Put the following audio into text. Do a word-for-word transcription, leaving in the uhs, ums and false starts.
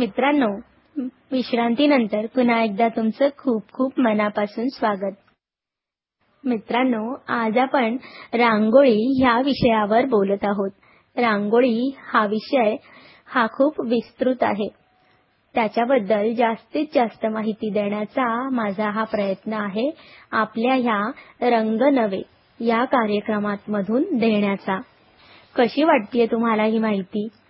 मित्रांनो, विश्रांतीनंतर पुन्हा एकदा तुमचं खूप खूप मनापासून स्वागत. मित्रांनो, आज आपण रांगोळी ह्या विषयावर बोलत आहोत. रांगोळी हा विषय हा खूप विस्तृत आहे. त्याच्याबद्दल जास्तीत जास्त माहिती देण्याचा माझा हा प्रयत्न आहे आपल्या ह्या रंग नवे या कार्यक्रमात मधून देण्याचा. कशी वाटतेय तुम्हाला ही माहिती?